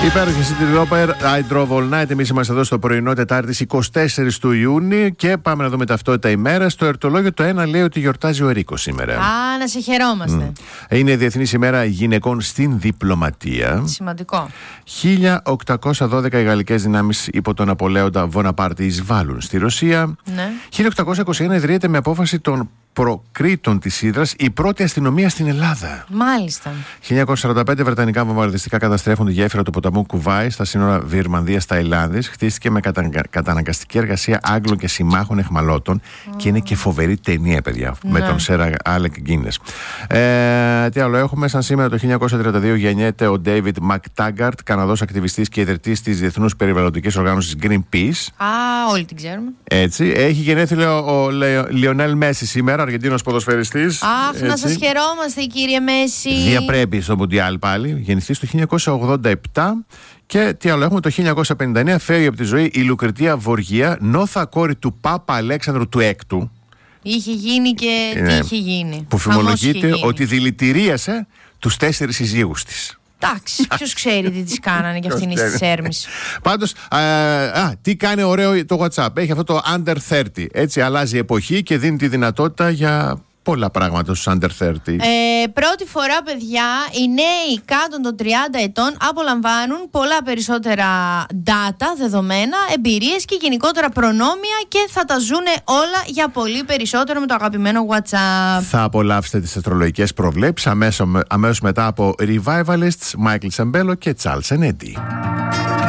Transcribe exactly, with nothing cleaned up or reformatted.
Υπέροχη City Loper, I Drove All Night. Εμείς είμαστε εδώ στο πρωινό Τετάρτης εικοστή τέταρτη του Ιούνιου και πάμε να δούμε ταυτότητα ημέρα. Στο εορτολόγιο το ένα λέει ότι γιορτάζει ο Ερίκος σήμερα. Α, να σε χαιρόμαστε. Mm. Είναι Διεθνής ημέρα γυναικών στην διπλωματία. Σημαντικό. χίλια οκτακόσια δώδεκα οι γαλλικές δυνάμεις υπό τον Ναπολέοντα Βοναπάρτη εισβάλλουν στη Ρωσία. Ναι. χίλια οκτακόσια είκοσι ένα ιδρύεται με απόφαση των προκρήτων της Ύδρας η πρώτη αστυνομία στην Ελλάδα. Μάλιστα. χίλια εννιακόσια σαράντα πέντε βρετανικά βομβαρδιστικά καταστρέφουν τη γέφυρα του ποταμού Κουβάη στα σύνορα Βιρμανδίας-Ταϊλάνδης. Χτίστηκε με κατα... καταναγκαστική εργασία Άγγλων και συμμάχων εχμαλώτων mm. και είναι και φοβερή ταινία, παιδιά, ναι. με τον Σέρα Άλεκ Γκίνες. Ε, τι άλλο έχουμε, σαν σήμερα το χίλια εννιακόσια τριάντα δύο γεννιέται ο Ντέιβιντ Μακτάγκαρτ, Καναδός ακτιβιστής και ιδρυτής της Διεθνούς Περιβαλλοντικής Οργάνωσης Greenpeace. Α, όλοι την ξέρουμε. Έτσι. Έχει γενέθλια ο Λιονέλ Μέση σήμερα, Αργεντίνος ποδοσφαιριστής. Αχ, έτσι. Να σας χαιρόμαστε, κύριε Μέση. Διαπρέπει στο Μουντιάλ πάλι. Γεννηθής το χίλια εννιακόσια ογδόντα επτά. Και τι άλλο έχουμε, το χίλια εννιακόσια πενήντα εννέα φεύγει από τη ζωή η Λουκρετία Βοργία, νόθα κόρη του Πάπα Αλέξανδρου του Έκτου. Είχε γίνει και ναι, τι είχε γίνει. Που φημολογείται ότι δηλητηρίασε τους τέσσερις συζύγους της. Εντάξει, ποιος ξέρει τι τις κάνανε και αυτήν στις Έρμης. Πάντως, α, α, τι κάνει ωραίο το WhatsApp. Έχει αυτό το under τριάντα. Έτσι αλλάζει η εποχή και δίνει τη δυνατότητα για πολλά πράγματα στους under τριάντα. Ε, πρώτη φορά, παιδιά, οι νέοι κάτω των τριάντα ετών απολαμβάνουν πολλά περισσότερα data, δεδομένα, εμπειρίες και γενικότερα προνόμια και θα τα ζουνε όλα για πολύ περισσότερο με το αγαπημένο WhatsApp. Θα απολαύσετε τις αστρολογικές προβλέψεις αμέσως, αμέσως μετά από Revivalists, Michael Sembello και Charles Enetti.